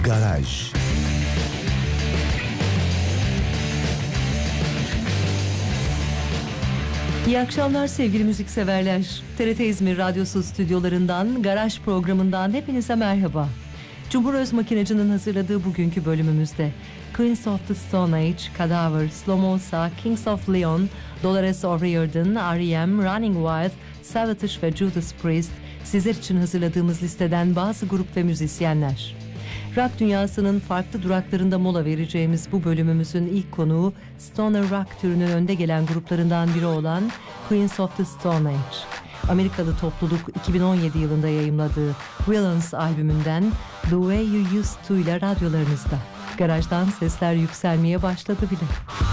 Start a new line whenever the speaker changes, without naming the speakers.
Garaj.
İyi akşamlar sevgili müzikseverler. TRT İzmir Radyosu stüdyolarından, Garaj programından hepinize merhaba. Cumhur Özmakinacı'nın hazırladığı bugünkü bölümümüzde Queens of the Stone Age, Cadaver, Slomosa, Kings of Leon, Dolores O'Riordan, R.E.M., Running Wild, Savatage ve Judas Priest, sizler için hazırladığımız listeden bazı grup ve müzisyenler. Rock dünyasının farklı duraklarında mola vereceğimiz bu bölümümüzün ilk konuğu Stoner Rock türünün önde gelen gruplarından biri olan Queens of the Stone Age. Amerikalı topluluk 2017 yılında yayımladığı Villains albümünden The Way You Used To ile radyolarınızda. Garajdan sesler yükselmeye başladı bile.